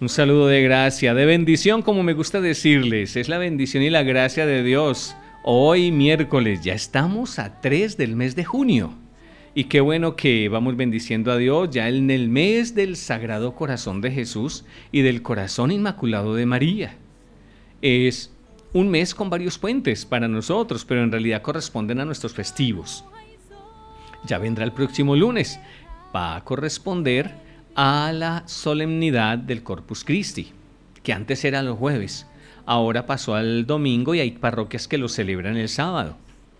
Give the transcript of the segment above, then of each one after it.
Un saludo de gracia, de bendición, como me gusta decirles. Es la bendición y la gracia de Dios. Hoy miércoles, ya estamos a 3 del mes de junio. Y qué bueno que vamos bendiciendo a Dios ya en el mes del Sagrado Corazón de Jesús y del Corazón Inmaculado de María. Es un mes con varios puentes para nosotros, pero en realidad corresponden a nuestros festivos. Ya vendrá el próximo lunes. Va a corresponder a la solemnidad del Corpus Christi, que antes era los jueves. Ahora pasó al domingo y hay parroquias que lo celebran el sábado.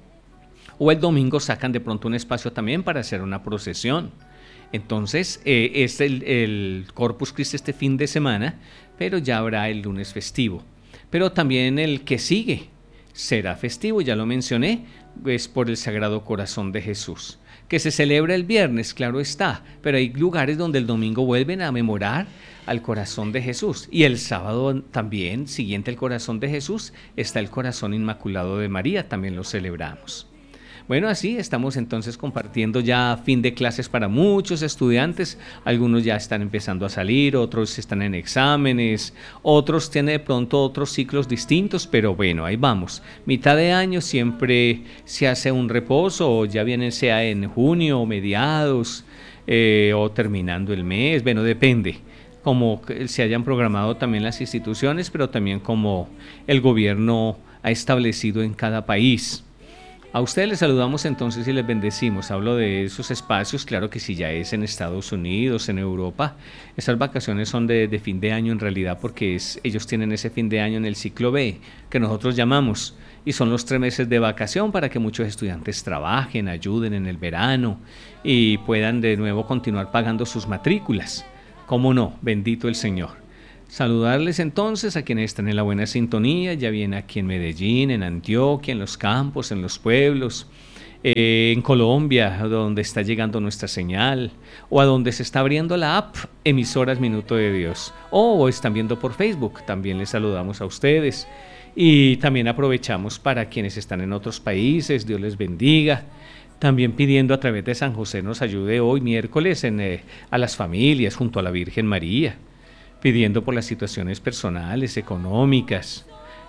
O el domingo sacan de pronto un espacio también para hacer una procesión. Entonces es el Corpus Christi este fin de semana, pero ya habrá el lunes festivo. Pero también el que sigue será festivo, ya lo mencioné, es por el Sagrado Corazón de Jesús, que se celebra el viernes, claro está, pero hay lugares donde el domingo vuelven a memorar al Corazón de Jesús. Y el sábado también, siguiente al Corazón de Jesús, está el Corazón Inmaculado de María, también lo celebramos. Bueno, así estamos entonces compartiendo ya fin de clases para muchos estudiantes. Algunos ya están empezando a salir, otros están en exámenes, otros tienen de pronto otros ciclos distintos, pero bueno, ahí vamos. Mitad de año siempre se hace un reposo, ya viene sea en junio o mediados o terminando el mes, bueno, depende como se hayan programado también las instituciones, pero también como el gobierno ha establecido en cada país. A ustedes les saludamos entonces y les bendecimos. Hablo de esos espacios, claro que si ya es en Estados Unidos, en Europa, esas vacaciones son de fin de año en realidad porque ellos tienen ese fin de año en el ciclo B, que nosotros llamamos, y son los 3 meses de vacación para que muchos estudiantes trabajen, ayuden en el verano y puedan de nuevo continuar pagando sus matrículas. ¿Cómo no? Bendito el Señor. Saludarles entonces a quienes están en la buena sintonía, ya bien aquí en Medellín, en Antioquia, en los campos, en los pueblos, en Colombia, donde está llegando nuestra señal, o a donde se está abriendo la app Emisoras Minuto de Dios, o están viendo por Facebook, también les saludamos a ustedes. Y también aprovechamos para quienes están en otros países, Dios les bendiga. También pidiendo a través de San José nos ayude hoy miércoles a las familias junto a la Virgen María, pidiendo por las situaciones personales, económicas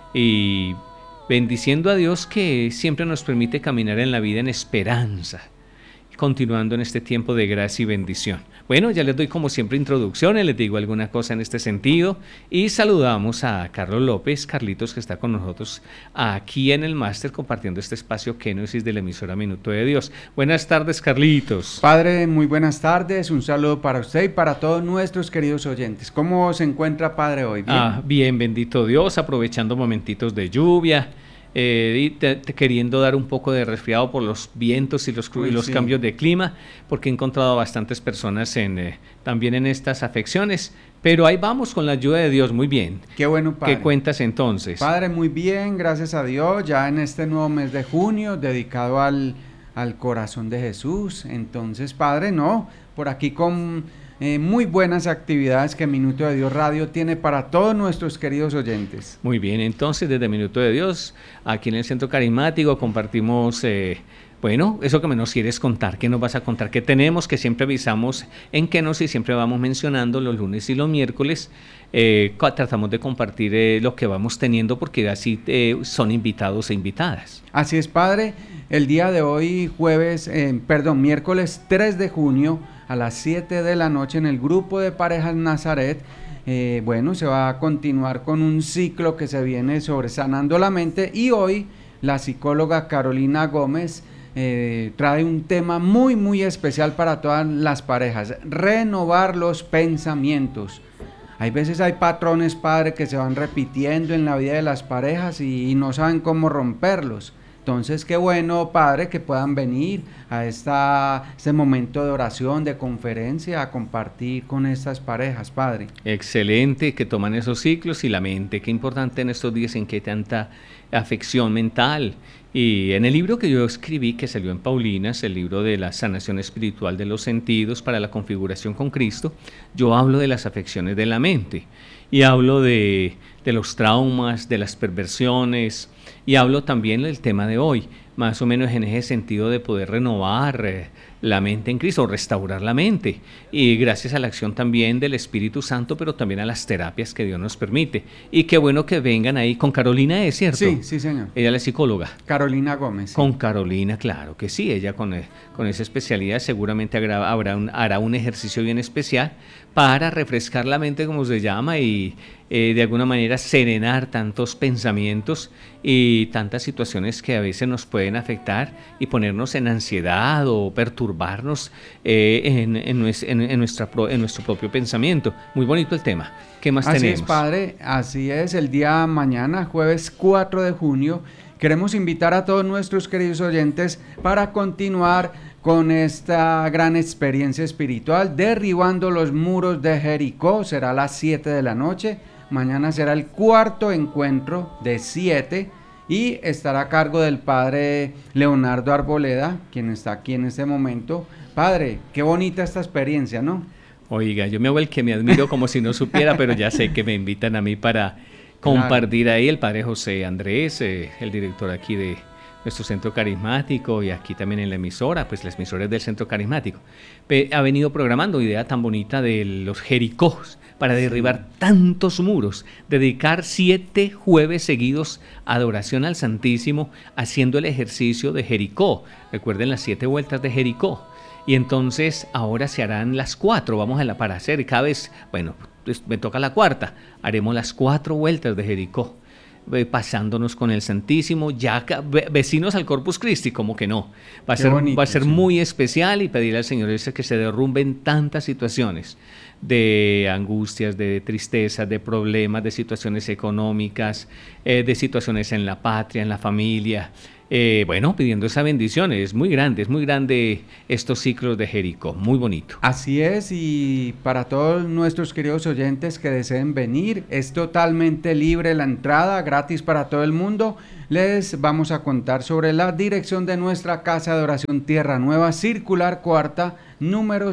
y bendiciendo a Dios que siempre nos permite caminar en la vida en esperanza, continuando en este tiempo de gracia y bendición. Bueno, ya les doy como siempre introducciones, les digo alguna cosa en este sentido y saludamos a Carlos López, Carlitos, que está con nosotros aquí en el máster compartiendo este espacio Kenosis de la emisora Minuto de Dios. Buenas tardes, Carlitos. Padre, muy buenas tardes, un saludo para usted y para todos nuestros queridos oyentes. ¿Cómo se encuentra, Padre, hoy? ¿Bien? Bien, bendito Dios, aprovechando momentitos de lluvia. Queriendo dar un poco de resfriado por los vientos y los cambios de clima, porque he encontrado bastantes personas también en estas afecciones, pero ahí vamos con la ayuda de Dios, muy bien. Qué bueno, Padre. ¿Qué cuentas entonces? Padre, muy bien, gracias a Dios, ya en este nuevo mes de junio, dedicado al Corazón de Jesús. Entonces, Padre, por aquí con muy buenas actividades que Minuto de Dios Radio tiene para todos nuestros queridos oyentes. Muy bien, entonces desde Minuto de Dios, aquí en el Centro Carismático compartimos, eso que nos quieres contar, ¿qué nos vas a contar? ¿Qué tenemos? Que siempre avisamos en Kenosis, siempre vamos mencionando los lunes y los miércoles, tratamos de compartir lo que vamos teniendo porque así son invitados e invitadas. Así es, Padre, el día de hoy, miércoles 3 de junio, a las 7 de la noche en el grupo de parejas Nazaret, se va a continuar con un ciclo que se viene sobre sanando la mente y hoy la psicóloga Carolina Gómez trae un tema muy muy especial para todas las parejas: renovar los pensamientos. Hay veces hay patrones, Padre, que se van repitiendo en la vida de las parejas y no saben cómo romperlos. Entonces, qué bueno, Padre, que puedan venir a este momento de oración, de conferencia, a compartir con estas parejas, Padre. Excelente, que toman esos ciclos y la mente. Qué importante en estos días en que hay tanta afección mental. Y en el libro que yo escribí, que salió en Paulinas, el libro de la sanación espiritual de los sentidos para la configuración con Cristo, yo hablo de las afecciones de la mente. Y hablo de los traumas, de las perversiones, y hablo también del tema de hoy, más o menos en ese sentido de poder renovar la mente en Cristo, restaurar la mente. Y gracias a la acción también del Espíritu Santo, pero también a las terapias que Dios nos permite. Y qué bueno que vengan ahí con Carolina, ¿es cierto? Sí, sí, señor. Ella es la psicóloga. Carolina Gómez. Sí. Con Carolina, claro que sí. Ella con esa especialidad seguramente hará un ejercicio bien especial para refrescar la mente, como se llama, y de alguna manera serenar tantos pensamientos y tantas situaciones que a veces nos pueden afectar y ponernos en ansiedad o perturbarnos en nuestro propio pensamiento. Muy bonito el tema. ¿Qué más tenemos? Así es, padre. Así es. El día mañana, jueves 4 de junio, queremos invitar a todos nuestros queridos oyentes para continuar con esta gran experiencia espiritual, derribando los muros de Jericó. Será a las 7 de la noche. Mañana será el cuarto encuentro de 7 y estará a cargo del padre Leonardo Arboleda, quien está aquí en este momento. Padre, qué bonita esta experiencia, ¿no? Oiga, yo me hago el que me admiro como si no supiera, pero ya sé que me invitan a mí para compartir ahí el padre José Andrés, el director aquí de nuestro centro carismático y aquí también en la emisora, pues las emisoras del centro carismático. Ha venido programando idea tan bonita de los Jericós para derribar tantos muros, dedicar 7 jueves seguidos a adoración al Santísimo, haciendo el ejercicio de Jericó. Recuerden las 7 vueltas de Jericó. Y entonces ahora se harán las 4, para hacer cada vez, bueno, pues me toca la cuarta, haremos las 4 vueltas de Jericó, pasándonos con el Santísimo, ya vecinos al Corpus Christi, como que no. Va a ser muy especial y pedirle al Señor que se derrumben tantas situaciones de angustias, de tristezas, de problemas, de situaciones económicas, de situaciones en la patria, en la familia. Pidiendo esa bendición. Es muy grande estos ciclos de Jericó, muy bonito. Así es, y para todos nuestros queridos oyentes que deseen venir, es totalmente libre la entrada, gratis para todo el mundo. Les vamos a contar sobre la dirección de nuestra casa de oración Tierra Nueva, Circular Cuarta, número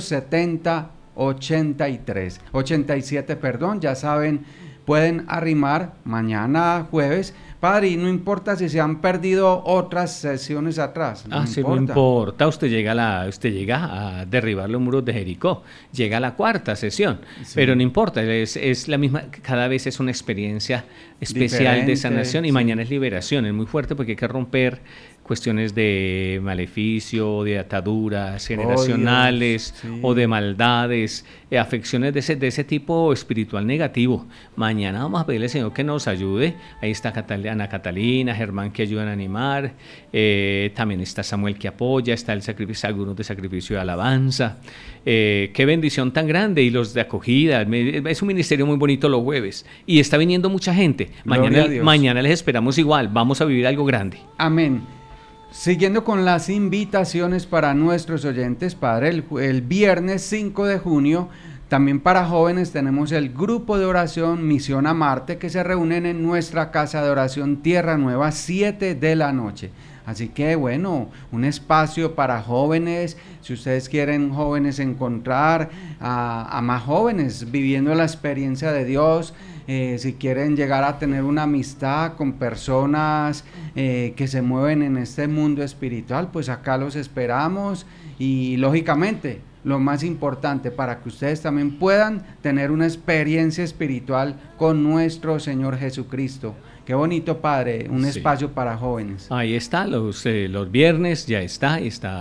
87, ya saben, pueden arrimar mañana jueves. Padre, y no importa si se han perdido otras sesiones atrás. No importa. Usted llega a derribar los muros de Jericó. Llega a la 4ª sesión. Sí. Pero no importa, es la misma. Cada vez es una experiencia especial diferente, de sanación y sí. Mañana es liberación. Es muy fuerte porque hay que romper cuestiones de maleficio, de ataduras generacionales, sí. O de maldades, afecciones de ese tipo espiritual negativo. Mañana vamos a pedirle al Señor que nos ayude. Ahí está Ana Catalina, Germán que ayudan a animar, también está Samuel que apoya, está el sacrificio, algunos de sacrificio de alabanza. Qué bendición tan grande, y los de acogida. Es un ministerio muy bonito los jueves y está viniendo mucha gente. Mañana les esperamos igual. Vamos a vivir algo grande. Amén. Siguiendo con las invitaciones para nuestros oyentes, Padre, el viernes 5 de junio, también para jóvenes tenemos el grupo de oración Misión a Marte, que se reúnen en nuestra casa de oración Tierra Nueva, 7 de la noche. Así que bueno, un espacio para jóvenes, si ustedes quieren jóvenes encontrar a más jóvenes viviendo la experiencia de Dios, si quieren llegar a tener una amistad con personas que se mueven en este mundo espiritual, pues acá los esperamos. Y lógicamente lo más importante, para que ustedes también puedan tener una experiencia espiritual con nuestro Señor Jesucristo. Qué bonito, Padre, un espacio para jóvenes. Ahí está, los viernes ya está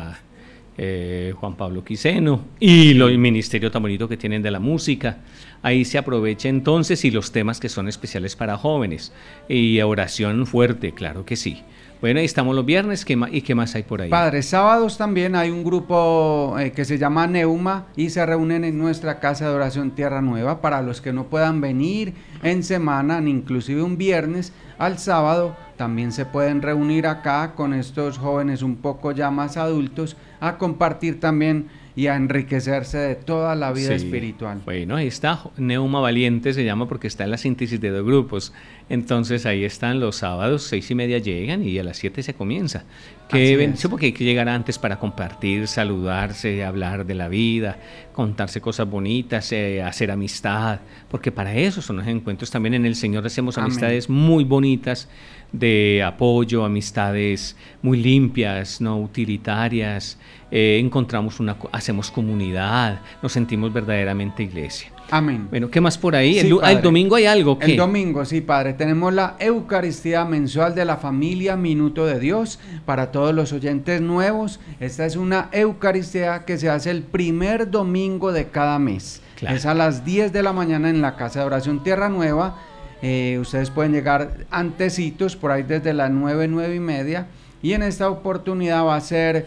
Juan Pablo Quiseno y el ministerio tan bonito que tienen de la música. Ahí se aprovecha entonces, y los temas que son especiales para jóvenes y oración fuerte, claro que sí. Bueno, ahí estamos los viernes. ¿Qué más hay por ahí? Padre, sábados también hay un grupo que se llama Neuma y se reúnen en nuestra casa de oración Tierra Nueva. Para los que no puedan venir en semana, ni inclusive un viernes, al sábado también se pueden reunir acá con estos jóvenes un poco ya más adultos a compartir también y a enriquecerse de toda la vida espiritual. Bueno, ahí está, Neuma Valiente se llama porque está en la síntesis de 2 grupos. Entonces ahí están los sábados, 6:30 llegan y a las 7 se comienza. Porque hay que llegar antes para compartir, saludarse, hablar de la vida, contarse cosas bonitas, hacer amistad, porque para eso son los encuentros. También en el Señor hacemos amistades muy bonitas, de apoyo, amistades muy limpias, no utilitarias, encontramos hacemos comunidad, nos sentimos verdaderamente iglesia. Amén. Bueno, ¿qué más por ahí? Sí, El domingo hay algo. ¿Qué? El domingo, sí, Padre. Tenemos la Eucaristía mensual de la familia Minuto de Dios. Para todos los oyentes nuevos, esta es una Eucaristía que se hace el primer domingo de cada mes. Claro. Es a las 10 de la mañana en la Casa de Oración Tierra Nueva. Ustedes pueden llegar antecitos, por ahí desde las 9, 9 y media. Y en esta oportunidad va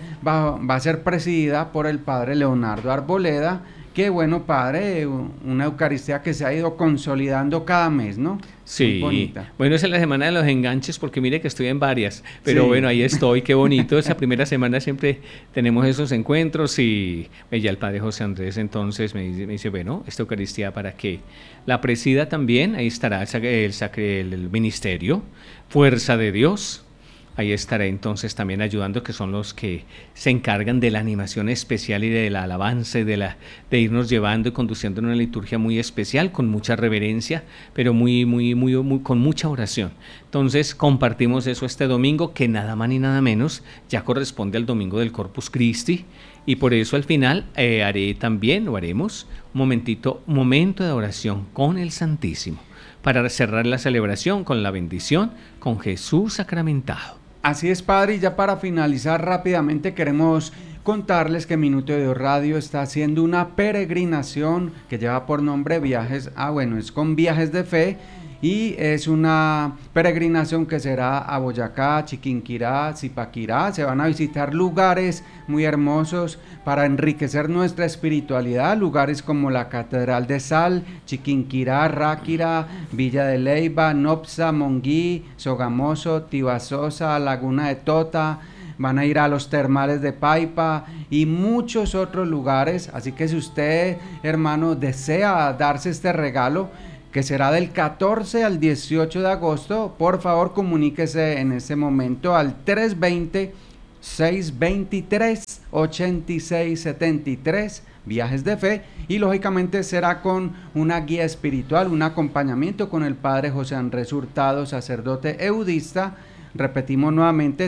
a ser presidida por el Padre Leonardo Arboleda. Qué bueno, Padre, una Eucaristía que se ha ido consolidando cada mes, ¿no? Sí, muy bonita. Bueno, esa es la semana de los enganches, porque mire que estoy en varias, pero sí. Bueno, ahí estoy, qué bonito. Esa primera semana siempre tenemos esos encuentros y ya el Padre José Andrés entonces me dice, bueno, esta Eucaristía para que la presida también, ahí estará el ministerio, Fuerza de Dios. Ahí estaré entonces también ayudando, que son los que se encargan de la animación especial y de la alabanza y de irnos llevando y conduciendo en una liturgia muy especial, con mucha reverencia, pero con mucha oración. Entonces compartimos eso este domingo, que nada más ni nada menos ya corresponde al domingo del Corpus Christi, y por eso al final haremos un momento de oración con el Santísimo, para cerrar la celebración con la bendición con Jesús sacramentado. Así es, Padre, y ya para finalizar rápidamente queremos contarles que Minuto de Dios Radio está haciendo una peregrinación que lleva por nombre es con Viajes de Fe, y es una peregrinación que será a Boyacá, Chiquinquirá, Zipaquirá. Se van a visitar lugares muy hermosos para enriquecer nuestra espiritualidad, lugares como la Catedral de Sal, Chiquinquirá, Ráquira, Villa de Leyva, Nopsa, Monguí, Sogamoso, Tibasosa, Laguna de Tota. Van a ir a los termales de Paipa y muchos otros lugares. Así que si usted, hermano, desea darse este regalo, que será del 14 al 18 de agosto, por favor comuníquese en este momento al 320-623-8673, Viajes de Fe, y lógicamente será con una guía espiritual, un acompañamiento con el Padre José Andrés Hurtado, sacerdote eudista. Repetimos nuevamente,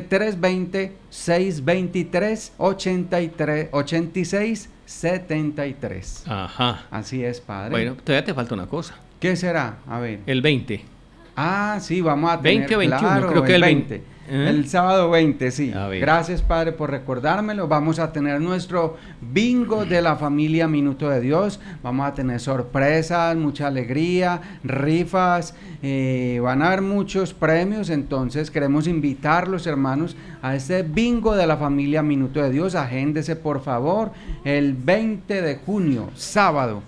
320-623-8673. Ajá. Así es, Padre. Bueno, todavía te falta una cosa. ¿Qué será? A ver. El 20. Ah, sí, vamos a tener. 20 o 21, claro, creo que el 20. El sábado 20, sí. Gracias, Padre, por recordármelo. Vamos a tener nuestro bingo de la familia Minuto de Dios. Vamos a tener sorpresas, mucha alegría, rifas. Van a haber muchos premios. Entonces queremos invitarlos, hermanos, a este bingo de la familia Minuto de Dios. Agéndese, por favor, el 20 de junio, sábado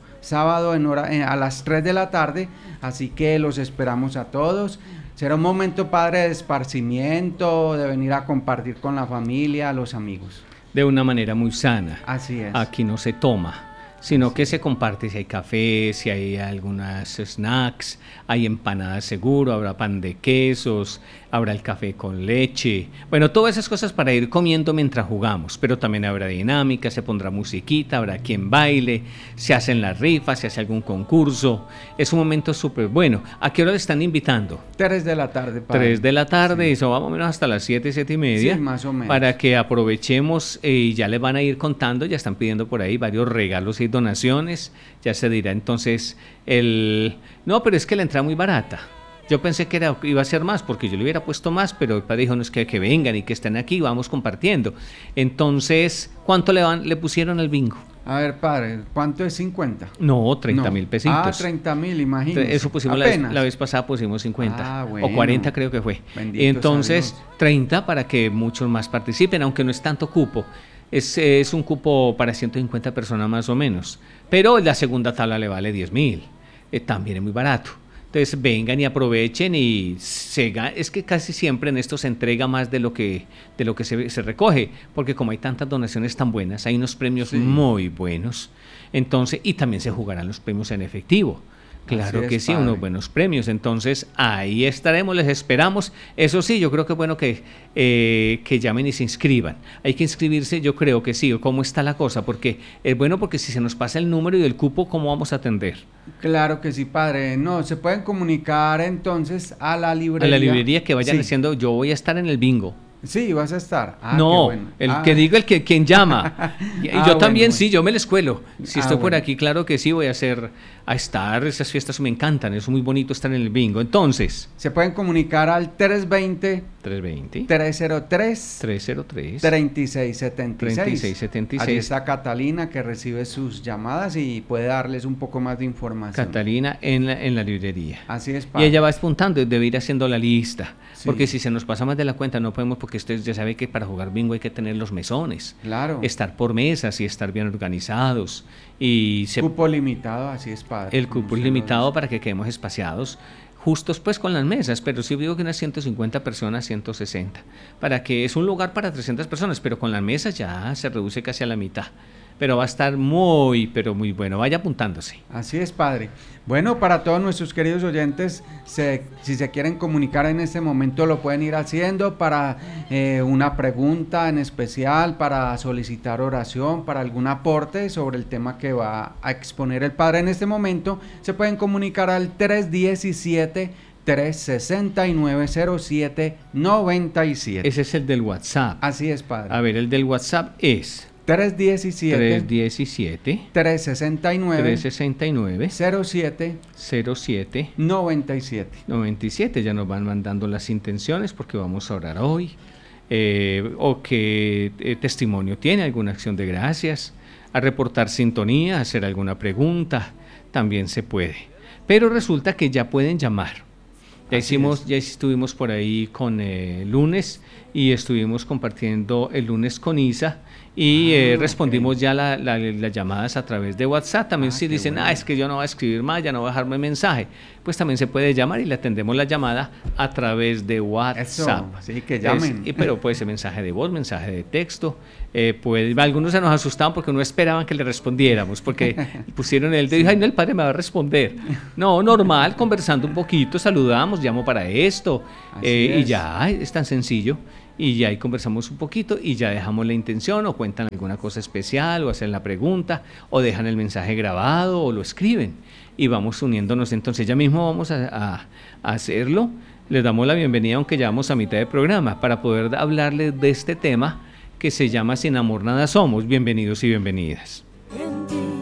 a las 3 de la tarde, así que los esperamos a todos. Será un momento, Padre, de esparcimiento, de venir a compartir con la familia, los amigos. De una manera muy sana. Así es. Aquí no se toma, sino que se comparte. Si hay café, si hay algunas snacks, hay empanadas seguro, habrá pan de quesos, habrá el café con leche. Bueno, todas esas cosas para ir comiendo mientras jugamos, pero también habrá dinámica, se pondrá musiquita, habrá quien baile, se hacen las rifas, se hace algún concurso. Es un momento súper bueno. ¿A qué hora le están invitando? 3 de la tarde, Padre. 3 de la tarde, sí. Eso va más o menos hasta las 7, 7 y media. Sí, más o menos. Para que aprovechemos y ya les van a ir contando, ya están pidiendo por ahí varios regalos y donaciones. Ya se dirá entonces No, pero es que la entrada muy barata. Yo pensé que iba a ser más, porque yo le hubiera puesto más, pero el padre dijo, no, es que vengan y que estén aquí, vamos compartiendo. Entonces, ¿cuánto le pusieron al bingo? A ver, Padre, ¿cuánto es 50? No, 30,000 pesitos. Ah, 30,000, imagínate. Eso pusimos la vez pasada, pusimos 50. Ah, bueno. O 40 creo que fue. Bendito entonces, 30 para que muchos más participen, aunque no es tanto cupo. Es un cupo para 150 personas más o menos. Pero la segunda tabla le vale 10,000. También es muy barato. Entonces vengan y aprovechen y es que casi siempre en esto se entrega más de lo que se recoge, porque como hay tantas donaciones tan buenas, hay unos premios muy buenos, entonces, y también se jugarán los premios en efectivo. Claro que sí, unos buenos premios. Entonces, ahí estaremos, les esperamos. Eso sí, yo creo que es bueno que llamen y se inscriban. Hay que inscribirse, yo creo que sí. ¿Cómo está la cosa? Porque es bueno, porque si se nos pasa el número y el cupo, ¿cómo vamos a atender? Claro que sí, Padre. No, se pueden comunicar entonces a la librería. A la librería que vayan diciendo, yo voy a estar en el bingo. Sí, vas a estar. No, qué bueno. el que diga quien llama. Y yo también, bueno. sí, yo me les cuelo. Si estoy por bueno. aquí, claro que sí, voy a estar. Esas fiestas me encantan, es muy bonito estar en el bingo. Entonces, Se pueden comunicar al 320 303 303 3676. 3676. Allí está Catalina, que recibe sus llamadas y puede darles un poco más de información. Catalina en la librería. Así es, Y padre. ella va apuntando, debe ir haciendo la lista. Sí. Porque si se nos pasa más de la cuenta, no podemos, porque usted ya sabe que para jugar bingo hay que tener los mesones. Claro. Estar por mesas y estar bien organizados. Y Cupo limitado, así es, padre. el cupo es limitado para que quedemos espaciados, justos pues con las mesas, pero sí digo que unas 150 personas, 160, para que es un lugar para 300 personas, pero con las mesas ya se reduce casi a la mitad. Pero va a estar pero muy bueno. Vaya apuntándose. Así es, padre. Bueno, para todos nuestros queridos oyentes, si se quieren comunicar en este momento, lo pueden ir haciendo para una pregunta en especial, para solicitar oración, para algún aporte sobre el tema que va a exponer el padre en este momento. Se pueden comunicar al 317-369-0797. Ese es el del WhatsApp. Así es, padre. A ver, el del WhatsApp es 317 369 07 07 97. 97. Ya nos van mandando las intenciones porque vamos a orar hoy. O qué testimonio tiene, alguna acción de gracias, a reportar sintonía, a hacer alguna pregunta, también se puede. Pero resulta que ya pueden llamar. Ya estuvimos por ahí con lunes y estuvimos compartiendo el lunes con Isa y respondimos ya las llamadas a través de WhatsApp. También si dicen, bueno, es que yo no voy a escribir más, ya no voy a dejarme mensaje, pues también se puede llamar y le atendemos la llamada a través de WhatsApp. Eso, sí, que llamen. Pero puede ser mensaje de voz, mensaje de texto. Algunos se nos asustaban porque no esperaban que le respondiéramos, porque pusieron el dedo y ay, no, el padre me va a responder. No, normal, conversando un poquito, saludamos, llamo para esto, y ya es tan sencillo. Y ya ahí conversamos un poquito y ya dejamos la intención o cuentan alguna cosa especial o hacen la pregunta o dejan el mensaje grabado o lo escriben y vamos uniéndonos. Entonces ya mismo vamos a hacerlo. Les damos la bienvenida, aunque ya vamos a mitad de programa, para poder hablarles de este tema que se llama Sin Amor Nada Somos. Bienvenidos y bienvenidas.